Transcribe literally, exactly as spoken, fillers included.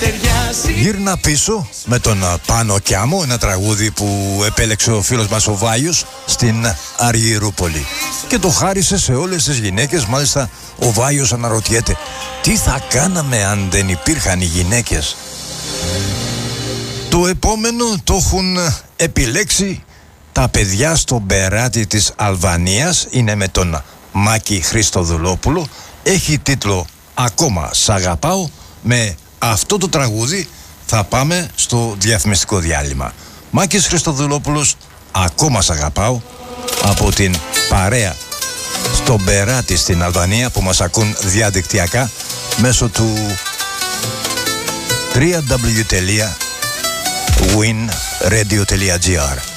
Γύρνα πίσω με τον Πάνο Κιάμο, ένα τραγούδι που επέλεξε ο φίλος μας ο Βάιος στην Αργυρούπολη και το χάρισε σε όλες τις γυναίκες. Μάλιστα ο Βάιος αναρωτιέται τι θα κάναμε αν δεν υπήρχαν οι γυναίκες. Το επόμενο το έχουν επιλέξει τα παιδιά στο Μπεράτι της Αλβανίας. Είναι με τον Μάκη Χριστοδουλόπουλο. Έχει τίτλο «Ακόμα σ' αγαπάω». Με αυτό το τραγούδι θα πάμε στο διαφημιστικό διάλειμμα. Μάκης Χριστοδουλόπουλος, «Ακόμα σ' αγαπάω», από την παρέα στο Μπεράτι στην Αλβανία που μας ακούν διαδικτυακά μέσω του double-u double-u double-u τελεία win radio τελεία gr.